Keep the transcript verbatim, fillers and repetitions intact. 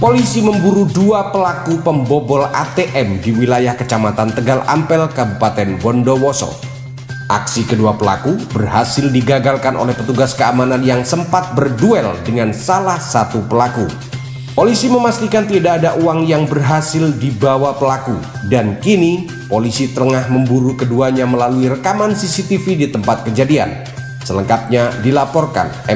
Polisi memburu dua pelaku pembobol A T M di wilayah Kecamatan Tegal Ampel, Kabupaten Bondowoso. Aksi kedua pelaku berhasil digagalkan oleh petugas keamanan yang sempat berduel dengan salah satu pelaku. Polisi memastikan tidak ada uang yang berhasil dibawa pelaku, dan kini polisi tengah memburu keduanya melalui rekaman C C T V di tempat kejadian. Selengkapnya dilaporkan